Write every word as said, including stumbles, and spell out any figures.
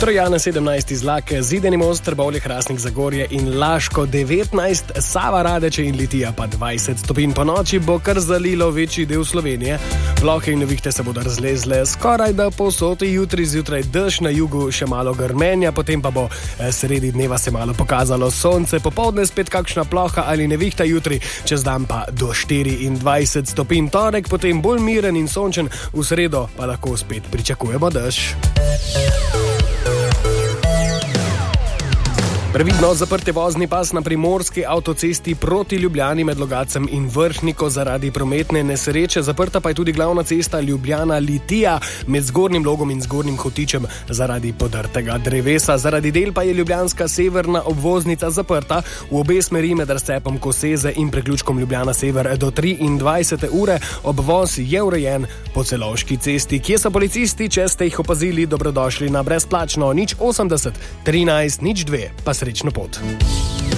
Trojane sedemnajst, Izlak, Zidani Most, Trbovlje, Hrastnik, Zagorje in Laško devetnajst, Sava, Radeče in Litija pa dvajset stopinj. Po noči bo kar zalilo večji del Slovenije. Plohe in nevihte se bodo razlezle skoraj da povsod, jutri zjutraj dež, na jugu še malo grmenja, potem pa bo sredi dneva se malo pokazalo sonce, popoldne spet kakšna ploha ali nevihta, jutri čez dan pa do štiriindvajset stopinj. Torek potem bolj miren in sončen, v sredo pa lahko spet pričakujemo dež. Previdno zaprte vozni pas na primorski avtocesti proti Ljubljani med Logacem in Vrhniko zaradi prometne nesreče. Zaprta pa je tudi glavna cesta Ljubljana-Litija med Zgornjim Logom in Zgornjim Hotičem zaradi podrtega drevesa. Zaradi del pa je ljubljanska severna obvoznica zaprta v obe smeri med razcepom Koseze in priključkom Ljubljana Sever do triindvajsete ure. Obvoz je urejen po Celovški cesti. Kje so policisti, če ste jih opazili, dobrodošli na brezplačno nič osemdeset trinajst nič dve. Pa srečno pot.